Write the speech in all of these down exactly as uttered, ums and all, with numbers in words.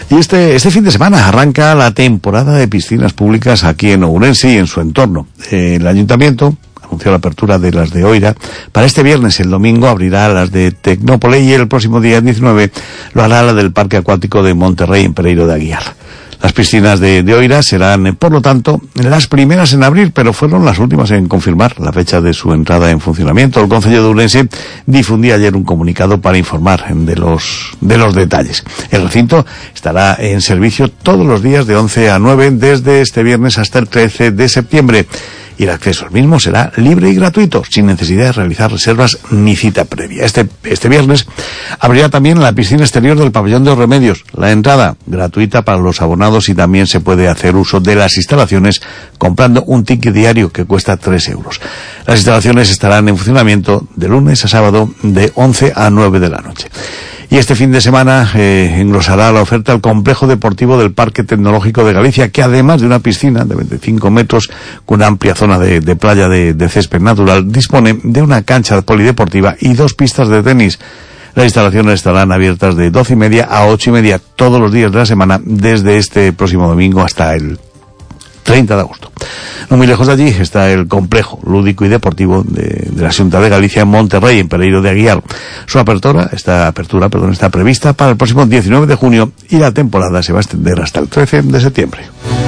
Y este, este fin de semana arranca la temporada de piscinas públicas aquí en Ourense y en su entorno. Eh, el Ayuntamiento anunció la apertura de las de Oira. Para este viernes, el domingo, abrirá las de Tecnópole y el próximo día diecinueve lo hará la del Parque Acuático de Monterrey en Pereiro de Aguiar. Las piscinas de, de Oira serán, por lo tanto, las primeras en abrir, pero fueron las últimas en confirmar la fecha de su entrada en funcionamiento. El Concello de Ourense difundía ayer un comunicado para informar de los, de los detalles. El recinto estará en servicio todos los días de once a nueve, desde este viernes hasta el trece de septiembre. Y el acceso al mismo será libre y gratuito, sin necesidad de realizar reservas ni cita previa. Este, este viernes abrirá también la piscina exterior del Pabellón de los Remedios. La entrada gratuita para los abonados y también se puede hacer uso de las instalaciones comprando un ticket diario que cuesta tres euros. Las instalaciones estarán en funcionamiento de lunes a sábado de once a nueve de la noche. Y este fin de semana eh, engrosará la oferta el complejo deportivo del Parque Tecnológico de Galicia, que además de una piscina de veinticinco metros con una amplia zona de, de playa de, de césped natural, dispone de una cancha polideportiva y dos pistas de tenis. Las instalaciones estarán abiertas de doce y media a ocho y media todos los días de la semana, desde este próximo domingo hasta el treinta de agosto. No muy lejos de allí está el complejo lúdico y deportivo de, de la Xunta de Galicia en Monterrey, en Pereiro de Aguiar. Su apertura, esta apertura, perdón, está prevista para el próximo diecinueve de junio y la temporada se va a extender hasta el trece de septiembre.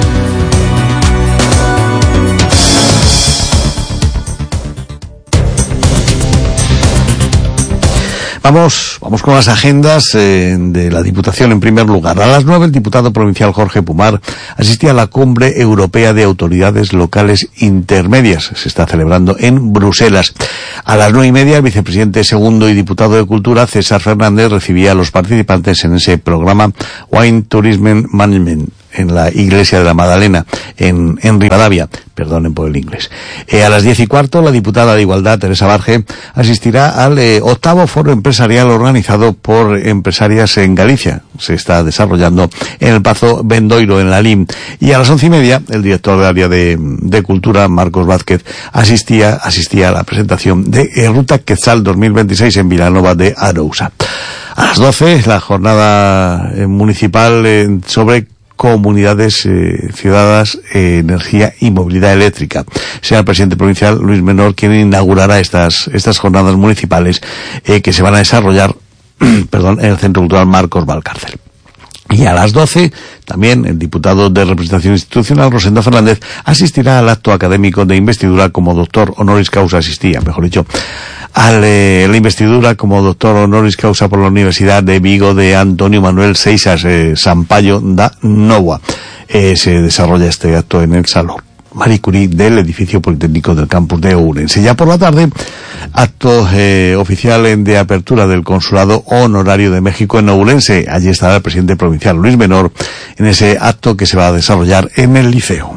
Vamos, vamos con las agendas eh, de la Diputación en primer lugar. A las nueve el diputado provincial Jorge Pumar asistía a la Cumbre Europea de Autoridades Locales Intermedias. Se está celebrando en Bruselas. A las nueve y media el vicepresidente segundo y diputado de Cultura César Fernández recibía a los participantes en ese programa Wine Tourism Management en la Iglesia de la Magdalena, en, en Rivadavia, perdonen por el inglés. Eh, a las diez y cuarto, la diputada de Igualdad, Teresa Barge, asistirá al eh, octavo foro empresarial organizado por empresarias en Galicia. Se está desarrollando en el Pazo Bendoiro, en la L I M. Y a las once y media, el director del área de, de Cultura, Marcos Vázquez, asistía, asistía a la presentación de eh, Ruta Quetzal dos mil veintiséis en Vilanova de Arousa. A las doce, la jornada eh, municipal eh, sobre comunidades eh, ciudadanas, eh, energía y movilidad eléctrica. Será el presidente provincial Luis Menor quien inaugurará estas estas jornadas municipales eh, que se van a desarrollar perdón, en el Centro Cultural Marcos Valcárcel. Y a las doce, también el diputado de Representación Institucional, Rosendo Fernández, asistirá al acto académico de investidura como doctor honoris causa, asistía, mejor dicho, a eh, la investidura como doctor honoris causa por la Universidad de Vigo de Antonio Manuel Seixas eh, Sampaio da Nova. Eh, se desarrolla este acto en el Salón Marie Curie del edificio Politécnico del campus de Ourense. Ya por la tarde, acto eh, oficial de apertura del Consulado Honorario de México en Ourense. Allí estará el presidente provincial Luis Menor en ese acto que se va a desarrollar en el Liceo.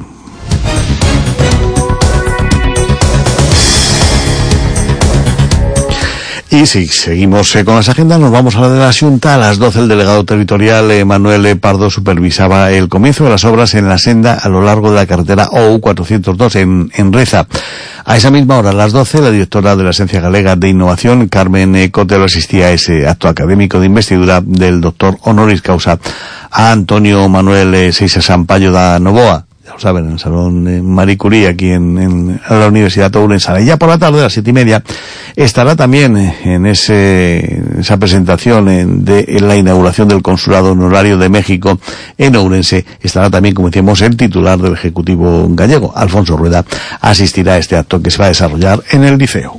Y si seguimos eh, con las agendas, nos vamos a la de la Xunta. A las doce el delegado territorial eh, Manuel eh, Pardo supervisaba el comienzo de las obras en la senda a lo largo de la carretera O U cuatrocientos dos en, en Reza. A esa misma hora, a las doce, la directora de la Agencia Galega de Innovación, Carmen eh, Cotelo, asistía a ese acto académico de investidura del doctor honoris causa a Antonio Manuel eh, Seixas Sampaio da Novoa. Ya lo saben, en el Salón eh, Marie Curie, aquí en, en la Universidad Ourense. Y ya por la tarde, a las siete y media, estará también eh, en ese, esa presentación en, de en la inauguración del Consulado Honorario de México en Ourense. Estará también, como decíamos, el titular del Ejecutivo gallego, Alfonso Rueda, asistirá a este acto que se va a desarrollar en el Liceo.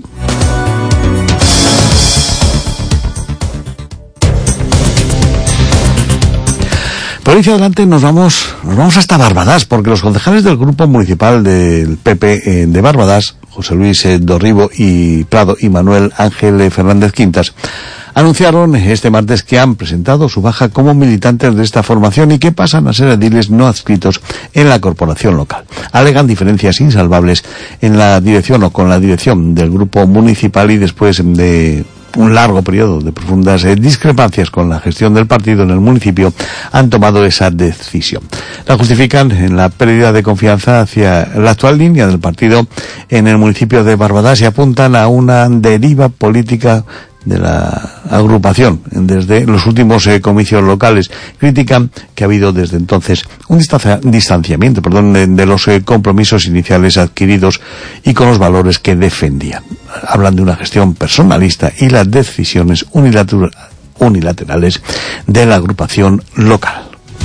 Por ahí hacia adelante nos vamos, nos vamos hasta Barbadas, porque los concejales del Grupo Municipal del P P eh, de Barbadas, José Luis eh, Dorribo y Prado y Manuel Ángel eh, Fernández Quintas, anunciaron este martes que han presentado su baja como militantes de esta formación y que pasan a ser ediles no adscritos en la corporación local. Alegan diferencias insalvables en la dirección o con la dirección del Grupo Municipal y después de un largo periodo de profundas eh, discrepancias con la gestión del partido en el municipio, han tomado esa decisión. La justifican en la pérdida de confianza hacia la actual línea del partido en el municipio de Barbadas y apuntan a una deriva política de la agrupación desde los últimos eh, comicios locales. Critican que ha habido desde entonces un distancia, distanciamiento perdón, de, de los eh, compromisos iniciales adquiridos y con los valores que defendían. Hablan de una gestión personalista y las decisiones unilateral, unilaterales de la agrupación local.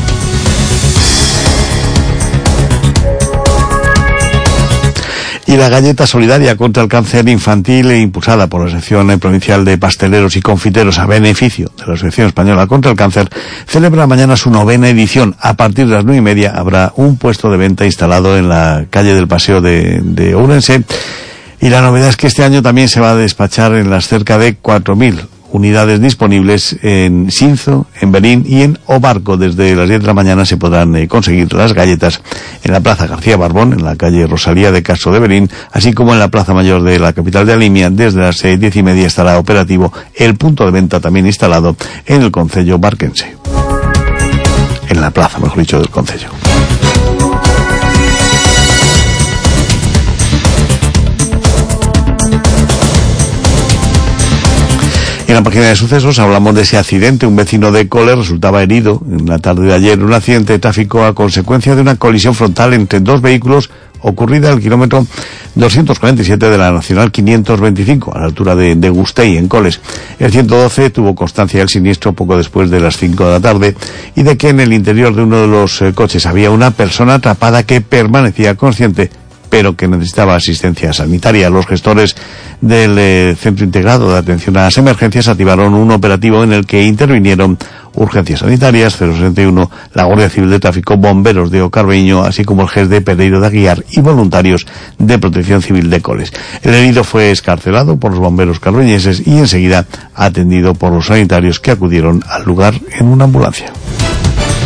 Y la galleta solidaria contra el cáncer infantil, impulsada por la sección provincial de pasteleros y confiteros a beneficio de la Asociación Española contra el Cáncer, celebra mañana su novena edición. A partir de las nueve y media habrá un puesto de venta instalado en la calle del Paseo de, de Ourense. Y la novedad es que este año también se va a despachar en las cerca de cuatro mil unidades disponibles en Sinzo, en Berín y en Obarco. Desde las diez de la mañana se podrán eh, conseguir las galletas en la Plaza García Barbón, en la calle Rosalía de Castro de Berín, así como en la Plaza Mayor de la capital de Alimia. Desde las eh, diez y media estará operativo el punto de venta también instalado en el concello barquense. En la plaza, mejor dicho, del concello. En la página de sucesos hablamos de ese accidente. Un vecino de Coles resultaba herido en la tarde de ayer en un accidente de tráfico a consecuencia de una colisión frontal entre dos vehículos ocurrida al kilómetro doscientos cuarenta y siete de la Nacional quinientos veinticinco, a la altura de, de Gustei, en Coles. El ciento doce tuvo constancia del siniestro poco después de las cinco de la tarde y de que en el interior de uno de los eh, coches había una persona atrapada que permanecía consciente, pero que necesitaba asistencia sanitaria. Los gestores del eh, Centro Integrado de Atención a las Emergencias activaron un operativo en el que intervinieron Urgencias Sanitarias, cero sesenta y uno, la Guardia Civil de Tráfico, bomberos de Ocarbeño, así como el G E S de Pereiro de Aguiar y voluntarios de Protección Civil de Coles. El herido fue excarcelado por los bomberos carbeñeses y enseguida atendido por los sanitarios que acudieron al lugar en una ambulancia.